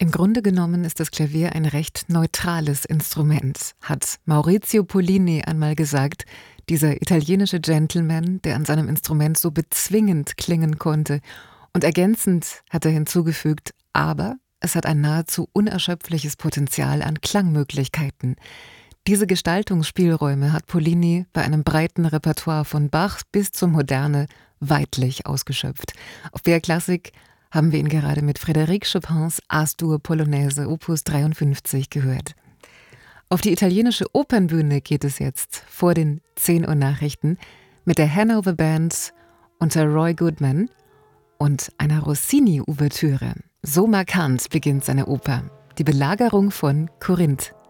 Im Grunde genommen ist das Klavier ein recht neutrales Instrument, hat Maurizio Pollini einmal gesagt, dieser italienische Gentleman, der an seinem Instrument so bezwingend klingen konnte. Und ergänzend hat er hinzugefügt, aber es hat ein nahezu unerschöpfliches Potenzial an Klangmöglichkeiten. Diese Gestaltungsspielräume hat Pollini bei einem breiten Repertoire von Bach bis zur Moderne weitlich ausgeschöpft. Auf BR Klassik haben wir ihn gerade mit Frédéric Chopins As-Dur Polonaise Opus 53 gehört. Auf die italienische Opernbühne geht es jetzt vor den 10 Uhr Nachrichten mit der Hanover Band unter Roy Goodman und einer Rossini-Ouvertüre. So markant beginnt seine Oper, die Belagerung von Korinth.